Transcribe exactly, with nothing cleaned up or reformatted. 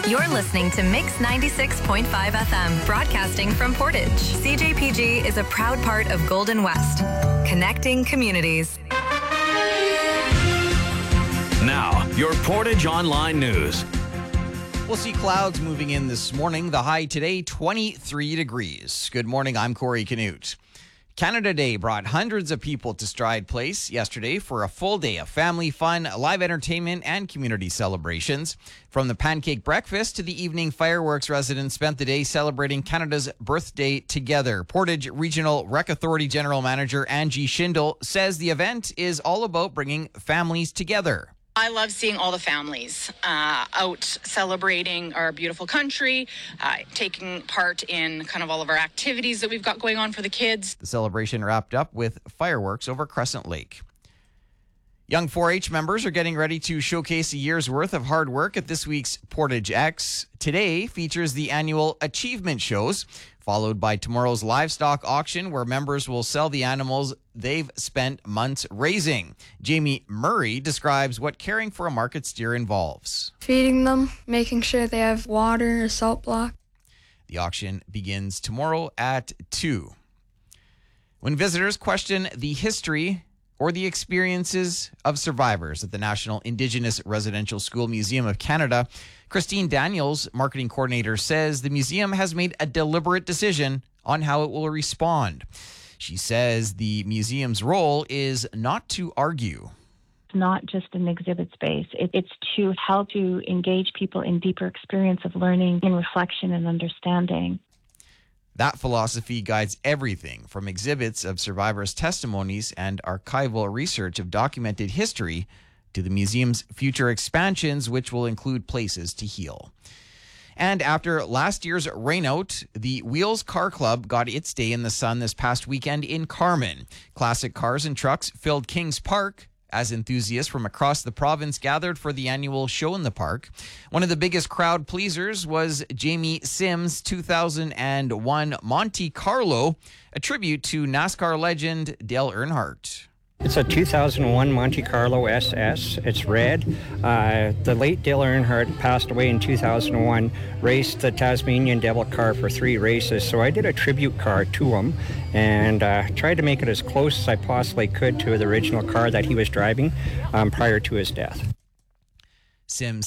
You're listening to Mix ninety-six point five F M, broadcasting from Portage. C J P G is a proud part of Golden West, connecting communities. Now, your Portage Online News. We'll see clouds moving in this morning. The high today, twenty-three degrees. Good morning, I'm Corey Canute. Canada Day brought hundreds of people to Stride Place yesterday for a full day of family fun, live entertainment, and community celebrations. From the pancake breakfast to the evening fireworks, residents spent the day celebrating Canada's birthday together. Portage Regional Rec Authority General Manager Angie Schindel says the event is all about bringing families together. I love seeing all the families uh, out celebrating our beautiful country, uh, taking part in kind of all of our activities that we've got going on for the kids. The celebration wrapped up with fireworks over Crescent Lake. Young four H members are getting ready to showcase a year's worth of hard work at this week's Portage X. Today features the annual achievement shows, followed by tomorrow's livestock auction where members will sell the animals they've spent months raising. Jamie Murray describes what caring for a market steer involves. Feeding them, making sure they have water, a salt block. The auction begins tomorrow at two. When visitors question the history or the experiences of survivors at the National Indigenous Residential School Museum of Canada, Christine Daniels, marketing coordinator, says the museum has made a deliberate decision on how it will respond. She says the museum's role is not to argue. It's not just an exhibit space. It, it's to help to engage people in deeper experience of learning, in reflection and understanding. That philosophy guides everything from exhibits of survivors' testimonies and archival research of documented history to the museum's future expansions, which will include places to heal. And after last year's rainout, the Wheels Car Club got its day in the sun this past weekend in Carman. Classic cars and trucks filled Kings Park as enthusiasts from across the province gathered for the annual show in the park. One of the biggest crowd pleasers was Jamie Sims' two thousand one Monte Carlo, a tribute to NASCAR legend Dale Earnhardt. It's a two thousand one Monte Carlo S S. It's red. Uh, the late Dale Earnhardt passed away in two thousand one, raced the Tasmanian Devil car for three races. So I did a tribute car to him and uh, tried to make it as close as I possibly could to the original car that he was driving um, prior to his death. Sims